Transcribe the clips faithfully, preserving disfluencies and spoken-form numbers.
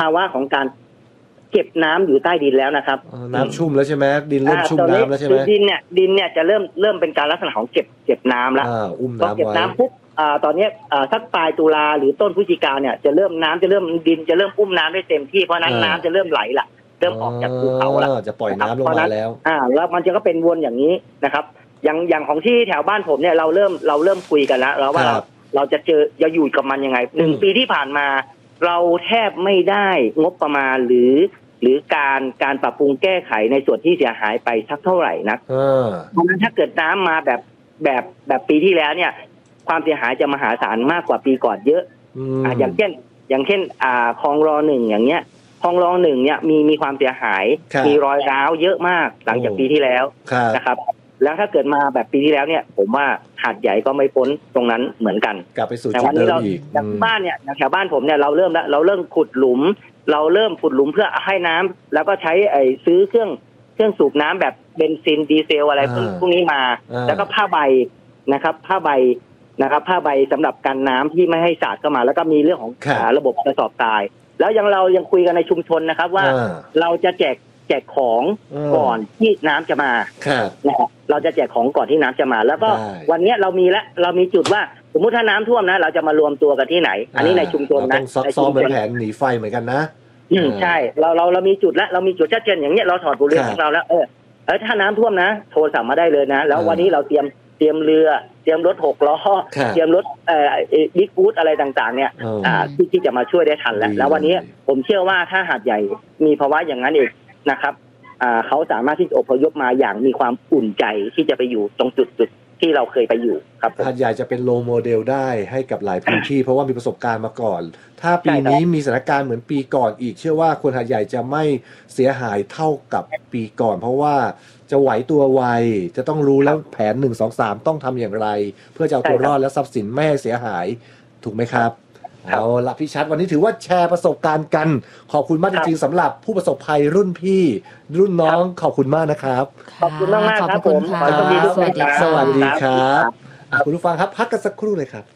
ภาวะของการเก็บน้ำอยู่ใต้ดินแล้วนะครับน้ำชุ่มแล้วใช่ไหมดินเริ่มชุ่มน้ำแล้วใช่ไหมดินเนี่ยดินเนี่ยจะเริ่มเริ่มเป็นการลักษณะของเก็บเก็บน้ำแล้วอุ้มน้ำไว้เก็บน้ำปุ๊บตอนนี้สักปลายตุลาหรือต้นพฤศจิกาเนี่ยจะเริ่มน้ำจะเริ่มดินจะเริ่มอุ้มน้ำได้เต็มที่เพราะนั้นน้ำจะเริ่มไหลละเริ่มออกจากภูเขาแล้วจะปล่อยน้ำลงมาแล้วอ่าแล้วมันจะก็เป็นวนอย่างนี้นะครับอย่างอย่างของที่แถวบ้านผมเนี่ยเราเริ่มเราเริ่มคุยกันแล้วแล้วว่าเราเราจะเจอจะอยู่กับมันยังไงหนึ่งปีที่ผ่านมาเราแทบไม่ได้งบประมาณหรือหรือการการปรับปรุงแก้ไขในส่วนที่เสียหายไปสักเท่าไหร่นักเพราะฉะนั้นถ้าเกิดน้ำมาแบบแบบแบบปีที่แล้วเนี่ยความเสียหายจะมหาศาลมากกว่าปีก่อนเยอะอ่าอย่างเช่นอย่างเช่นอ่าคลองรอหนึ่งอย่างเงี้ยคลองรอหนึ่งเนี่ยมีมีความเสียหายมีรอยร้าวเยอะมากหลังจากปีที่แล้วนะครับแล้วถ้าเกิดมาแบบปีที่แล้วเนี่ยผมว่าหาดใหญ่ก็ไม่พ้นตรงนั้นเหมือนกันกลับไปสู่จุดเดิมอีกอย่างบ้านเนี่ยแถวบ้านผมเนี่ยเราเริ่มแล้วเราเริ่มขุดหลุมเราเริ่มขุดหลุมเพื่อให้น้ำแล้วก็ใช้ไอ้ซื้อเครื่องเครื่องสูบน้ำแบบเบนซินดีเซลอะไรพวกนี้มาแล้วก็ผ้าใบนะครับผ้าใบนะครับผ้าใบสำหรับกันน้ำที่ไม่ให้สาดเข้ามาแล้วก็มีเรื่องของระบบกระสอบทรายแล้วยังเรายังคุยกันในชุมชนนะครับว่าเราจะแจกแจกของก่อนที่น้ำจะมานะครับเราจะแจกของก่อนที่น้ำจะมาแล้วก็วันนี้เรามีแล้วเรามีจุดว่าสมมติถ้าน้ำท่วมนะเราจะมารวมตัวกันที่ไหนอันนี้ในชุมชนนะต้องซ้อมเหมือนแผนหนีไฟเหมือนกันนะอืมใช่เราเราเรามีจุดแล้วเรามีจุดชัดเจนอย่างเงี้ยเราถอดบทเรียนของเราแล้วเออเออถ้าน้ำท่วมนะโทรสั่งมาได้เลยนะแล้ววันนี้เราเตรียมเตรียมเรือเตรียมรถหกล้อเตรียมรถเอ่อบิ๊กฟูดอะไรต่างๆเนี่ยอ่าที่ที่จะมาช่วยได้ทันแล้วแล้ววันนี้ผมเชื่อว่าถ้าหาดใหญ่มีภาวะอย่างนั้นเองนะครับอ่าเขาสามารถที่จะอพยพมาอย่างมีความอุ่นใจที่จะไปอยู่ตรงจุดจุดที่เราเคยไปอยู่ครับหาดใหญ่จะเป็นโลโมเดลได้ให้กับหลายพื้นที่เพราะว่ามีประสบการณ์มาก่อนถ้าปีนี้มีสถานการณ์เหมือนปีก่อนอีกเชื่อว่าคนหาดใหญ่จะไม่เสียหายเท่ากับปีก่อนเพราะว่าจะไหวตัวไวจะต้องรู้แล้วแผนหนึ่ง สอง สามต้องทำอย่างไรเพื่อจะเอาตัวรอดและทรัพย์สินไม่ให้เสียหายถูกไหมครับเอาละพี่ชัดวันนี้ถือว่าแชร์ประสบการณ์กันขอบคุณมากจริงๆสำหรับผู้ประสบภัยรุ่นพี่รุ่นน้องขอบคุณมากนะครับขอบคุณมากมากครับผมขอสวัสดีสวัสดีสวัสดีครับคุณผู้ฟังครับพักกันสักครู่เลยครับ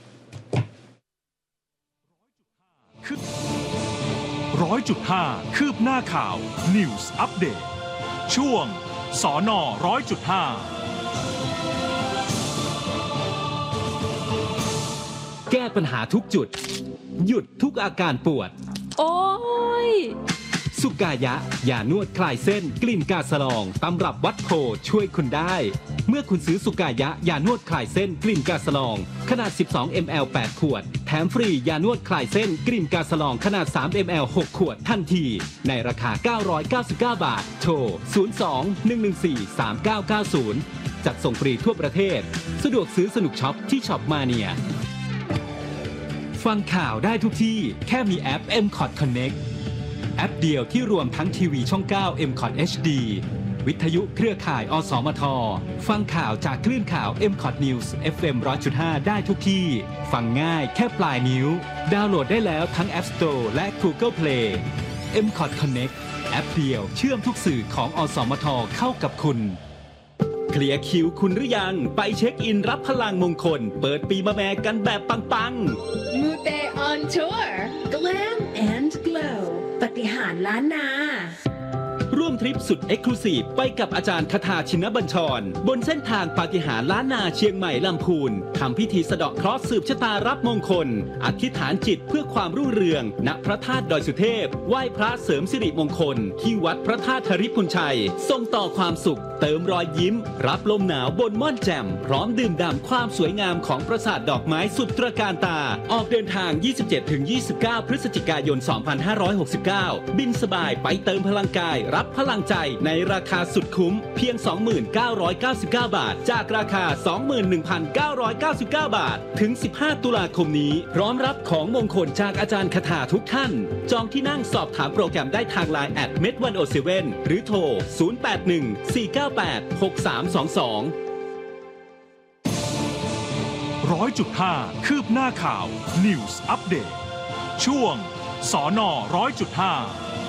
ร้อยจุดห้าคืบหน้าข่าว News Update ช่วงสน.ร้อยจุดห้าแก้ปัญหาทุกจุดหยุดทุกอาการปวดโอ้ยสุกายะยานวดคลายเส้นกลิ่นกาสลองตำรับวัดโพช่วยคุณได้เมื่อคุณซื้อสุกายะยานวดคลายเส้นกลิ่นกาสลองขนาดสิบสองมิลลิลิตร แปดขวดแถมฟรียานวดคลายเส้นกลิ่นกาสลองขนาดสามมิลลิลิตร หกขวดทันทีในราคาเก้าร้อยเก้าสิบเก้าบาทโทรศูนย์ สอง หนึ่ง หนึ่ง สี่ สาม เก้า เก้า ศูนย์จัดส่งฟรีทั่วประเทศสะดวกซื้อสนุกช็อปที่ช็อปมาเนียฟังข่าวได้ทุกที่แค่มีแอป เอ็ม คอท Connect แอปเดียวที่รวมทั้งทีวีช่อง เก้า เอ็ม คอท เอช ดี วิทยุเครือข่ายอสมทฟังข่าวจากคลื่นข่าว เอ็ม คอท News เอฟ เอ็ม หนึ่งร้อยจุดห้า ได้ทุกที่ฟังง่ายแค่ปลายนิ้วดาวน์โหลดได้แล้วทั้ง App Store และ Google Play เอ็ม คอท Connect แอปเดียวเชื่อมทุกสื่อของอสมทเข้ากับคุณเคลียร์คิวคุณหรือยังไปเช็คอินรับพลังมงคลเปิดปีมะแม่กันแบบปังๆมูเต on tour Glam and Glow ปฏิหารล้านนาร่วมทริปสุดเอ็กซ์คลูซีฟไปกับอาจารย์คทาชินบัญชรบนเส้นทางปาฏิหาริย์ล้านนาเชียงใหม่ลำพูนทำพิธีสะเดาะเคราะห์สืบชะตารับมงคลอธิษฐานจิตเพื่อความรุ่งเรืองณพระธาตุดอยสุเทพไหว้พระเสริมสิริมงคลที่วัดพระธาตุธริพุนชัยส่งต่อความสุขเติมรอยยิ้มรับลมหนาวบนม่อนแจ่มพร้อมดื่มด่ำความสวยงามของปราสาทดอกไม้สุดตระการตาออกเดินทาง ยี่สิบเจ็ดถึงยี่สิบเก้า พฤศจิกายน สองพันห้าร้อยหกสิบเก้า บินสบายไปเติมพลังกายรับพลังใจในราคาสุดคุ้มเพียง สองพันเก้าร้อยเก้าสิบเก้า บาทจากราคา สองหมื่นหนึ่งพันเก้าร้อยเก้าสิบเก้า บาทถึงสิบห้าตุลาคมนี้พร้อมรับของมงคลจากอาจารย์คทาทุกท่านจองที่นั่งสอบถามโปรแกรมได้ทาง ไลน์ แอท เมด หนึ่งศูนย์เจ็ด หรือโทรศูนย์ แปด หนึ่ง สี่ เก้า แปด หก สาม สอง สองร้อยจุดห้าคืบหน้าข่าว News Update ช่วงสน.ร้อยจุดห้า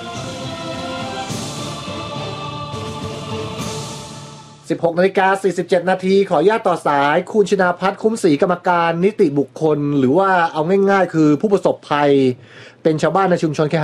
สิบหกนาฬิกาสี่สิบเจ็ดนาทีขออนุญาตต่อสายคุณชนาภัทรคุ้มศรีกรรมการนิติบุคคลหรือว่าเอาง่ายๆคือผู้ประสบภัยเป็นชาวบ้านในชุมชนเค